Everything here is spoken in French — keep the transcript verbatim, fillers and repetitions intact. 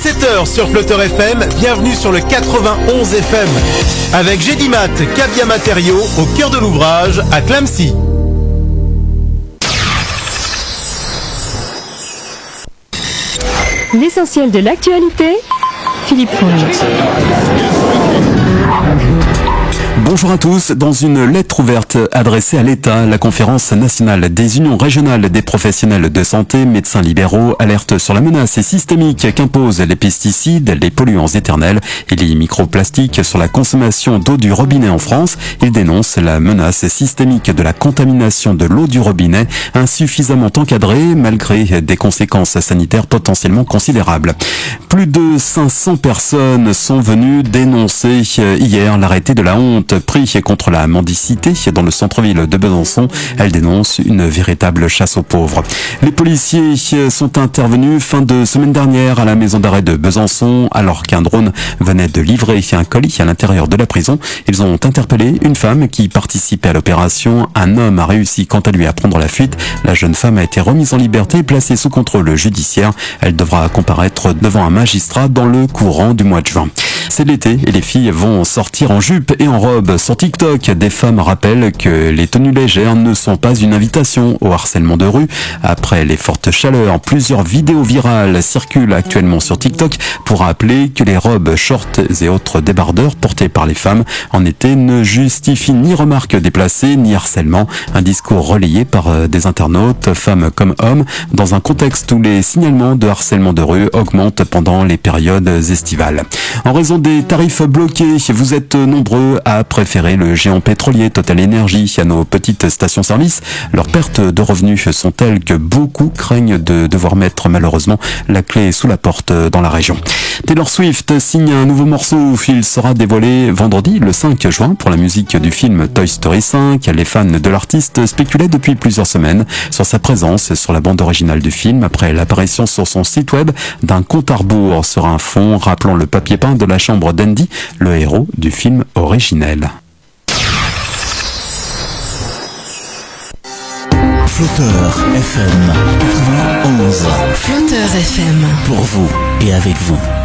dix-sept heures sur Flutter F M, bienvenue sur le quatre-vingt-onze F M. Avec Gédimat, Cabia Matériaux, au cœur de l'ouvrage, à Clamecy. L'essentiel de l'actualité, Philippe Fournier. Bonjour à tous. Dans une lettre ouverte adressée à l'État, la Conférence nationale des unions régionales des professionnels de santé, médecins libéraux, alerte sur la menace systémique qu'imposent les pesticides, les polluants éternels et les microplastiques sur la consommation d'eau du robinet en France. Il dénonce la menace systémique de la contamination de l'eau du robinet, insuffisamment encadrée malgré des conséquences sanitaires potentiellement considérables. Plus de cinq cents personnes sont venues dénoncer hier l'arrêté de la honte pris contre la mendicité dans le centre-ville de Besançon. Elle dénonce une véritable chasse aux pauvres. Les policiers sont intervenus fin de semaine dernière à la maison d'arrêt de Besançon alors qu'un drone venait de livrer un colis à l'intérieur de la prison. Ils ont interpellé une femme qui participait à l'opération. Un homme a réussi quant à lui à prendre la fuite. La jeune femme a été remise en liberté et placée sous contrôle judiciaire. Elle devra comparaître devant un magistrat dans le courant du mois de juin. C'est l'été et les filles vont sortir en jupe et en robe. Sur TikTok, des femmes rappellent que les tenues légères ne sont pas une invitation au harcèlement de rue. Après les fortes chaleurs, plusieurs vidéos virales circulent actuellement sur TikTok pour rappeler que les robes, shorts et autres débardeurs portés par les femmes en été ne justifient ni remarques déplacées ni harcèlement. Un discours relayé par des internautes, femmes comme hommes, dans un contexte où les signalements de harcèlement de rue augmentent pendant les périodes estivales. En raison des tarifs bloqués, vous êtes nombreux à préférer le géant pétrolier Total Energy à nos petites stations-service. Leurs pertes de revenus sont telles que beaucoup craignent de devoir mettre malheureusement la clé sous la porte dans la région. Taylor Swift signe un nouveau morceau. Il sera dévoilé vendredi, le cinq juin, pour la musique du film Toy Story cinq. Les fans de l'artiste spéculaient depuis plusieurs semaines sur sa présence sur la bande originale du film après l'apparition sur son site web d'un compte à rebours sur un fond rappelant le papier peint de la chambre d'Andy, le héros du film originel. Flutter F M quatre-vingt-onze. Flutter F M. Pour vous et avec vous.